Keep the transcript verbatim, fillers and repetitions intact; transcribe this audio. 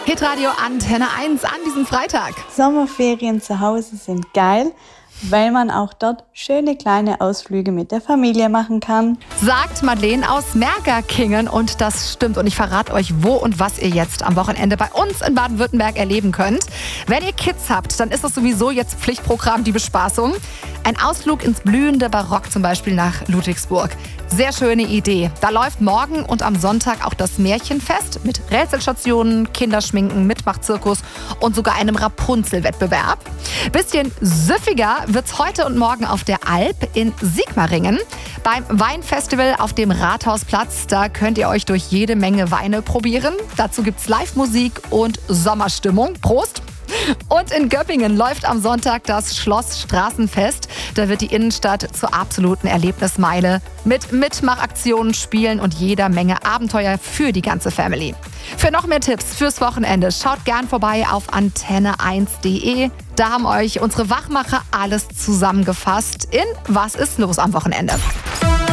Hitradio Antenne eins an diesem Freitag. Sommerferien zu Hause sind geil, weil man auch dort schöne kleine Ausflüge mit der Familie machen kann. Sagt Madeleine aus Mergerkingen und das stimmt. Und ich verrate euch, wo und was ihr jetzt am Wochenende bei uns in Baden-Württemberg erleben könnt. Wenn ihr Kids habt, dann ist das sowieso jetzt Pflichtprogramm, die Bespaßung. Ein Ausflug ins blühende Barock zum Beispiel nach Ludwigsburg. Sehr schöne Idee. Da läuft morgen und am Sonntag auch das Märchenfest mit Rätselstationen, Kinderschminken, Mitmachzirkus und sogar einem Rapunzel-Wettbewerb. Bisschen süffiger wird's heute und morgen auf der Alp in Sigmaringen. Beim Weinfestival auf dem Rathausplatz, da könnt ihr euch durch jede Menge Weine probieren. Dazu gibt's Live-Musik und Sommerstimmung. Prost! Und in Göppingen läuft am Sonntag das Schloss Straßenfest. Da wird die Innenstadt zur absoluten Erlebnismeile mit Mitmachaktionen, Spielen und jeder Menge Abenteuer für die ganze Family. Für noch mehr Tipps fürs Wochenende schaut gern vorbei auf antenne eins punkt de. Da haben euch unsere Wachmacher alles zusammengefasst in Was ist los am Wochenende.